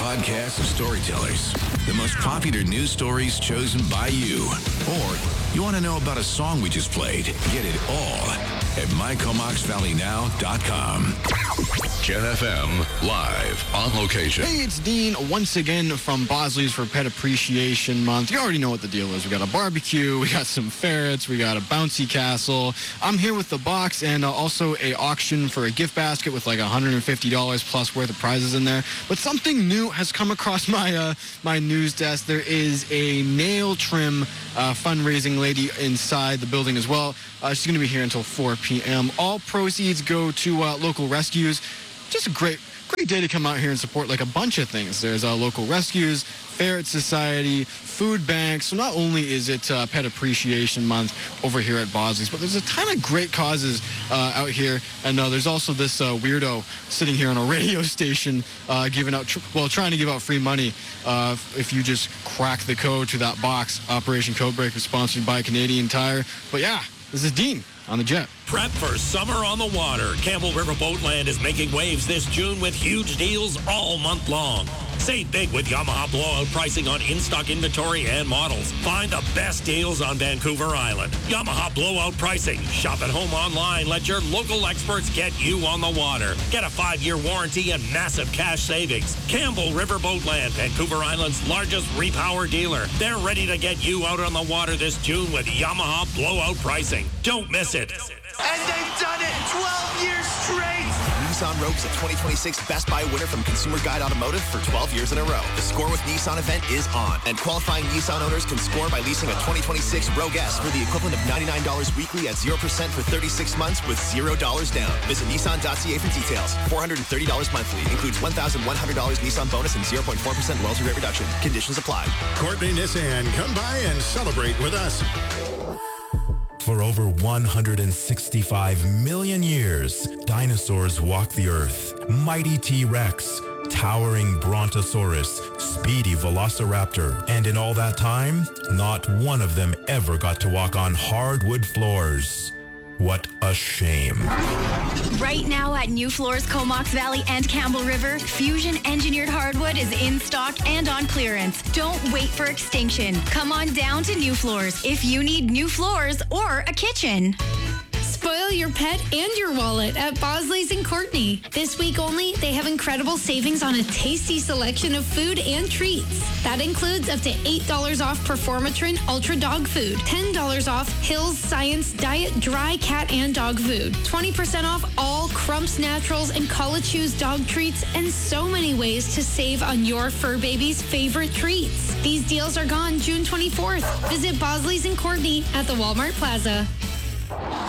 podcast of storytellers. The most popular news stories chosen by you. Or you want to know about a song we just played. Get it all at mycomoxvalleynow.com. Gen FM, live, on location. Hey, it's Dean once again from Bosley's for Pet Appreciation Month. You already know what the deal is. We got a barbecue, we got some ferrets, we got a bouncy castle. I'm here with the box and also a auction for a gift basket with like $150 plus worth of prizes in there. But something new has come across my my news desk. There is a nail trim fundraising lady inside the building as well. She's going to be here until 4 p.m. All proceeds go to local rescues. Just a great day to come out here and support like a bunch of things. There's local rescues, Ferret Society, food banks. So not only is it Pet Appreciation Month over here at Bosley's, but there's a ton of great causes out here. And there's also this weirdo sitting here on a radio station giving out, trying to give out free money if you just crack the code to that box. Operation Codebreaker, sponsored by Canadian Tire. But yeah, this is Dean on the Jet. Prep for summer on the water. Campbell River Boatland is making waves this June with huge deals all month long. Save big with Yamaha blowout pricing on in-stock inventory and models. Find the best deals on Vancouver Island. Yamaha blowout pricing. Shop at home online. Let your local experts get you on the water. Get a 5-year warranty and massive cash savings. Campbell River Boatland, Vancouver Island's largest repower dealer. They're ready to get you out on the water this June with Yamaha blowout pricing. Don't miss it. And they've done it 12 years straight! Nissan Rogue is a 2026 Best Buy winner from Consumer Guide Automotive for 12 years in a row. The Score with Nissan event is on, and qualifying Nissan owners can score by leasing a 2026 Rogue S for the equivalent of $99 weekly at 0% for 36 months with $0 down. Visit Nissan.ca for details. $430 monthly. Includes $1,100 Nissan bonus and 0.4% loyalty rate reduction. Conditions apply. Courtney Nissan, come by and celebrate with us. For over 165 million years, dinosaurs walked the earth. Mighty T-Rex, towering Brontosaurus, speedy Velociraptor, and in all that time, not one of them ever got to walk on hardwood floors. What a shame. Right now at New Floors, Comox Valley and Campbell River, Fusion Engineered Hardwood is in stock and on clearance. Don't wait for extinction. Come on down to New Floors if you need new floors or a kitchen. Spoil your pet and your wallet at Bosley's in Courtney. This week only, they have incredible savings on a tasty selection of food and treats. That includes up to $8 off Performatrin Ultra Dog Food, $10 off Hills Science Diet Dry Cat and Dog Food, 20% off all Crumps Naturals and College Chews dog treats, and so many ways to save on your fur baby's favorite treats. These deals are gone June 24th. Visit Bosley's in Courtney at the Walmart Plaza.